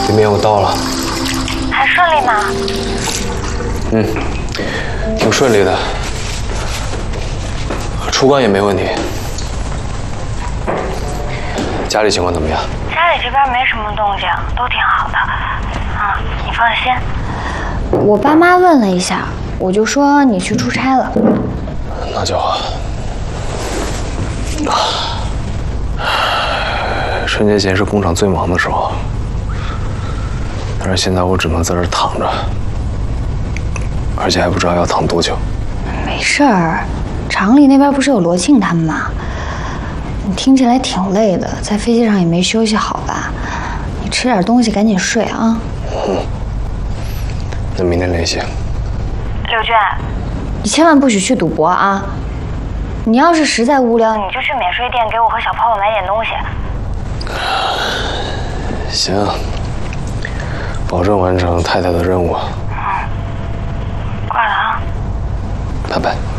李明，我到了。 还顺利吗？ 挺顺利的，出关也没问题。家里情况怎么样？ 家里这边没什么动静，都挺好的。你放心。我爸妈问了一下，我就说你去出差了。 那就好。春节前是工厂最忙的时候，但是现在我只能在这儿躺着，而且还不知道要躺多久。 没事儿，厂里那边不是有罗庆他们吗？你听起来挺累的，在飞机上也没休息好吧？你吃点东西，赶紧睡啊。 那明天联系。 柳娟，你千万不许去赌博啊！你要是实在无聊，你就去免税店给我和小泡泡买点东西。 行，保证完成太太的任务。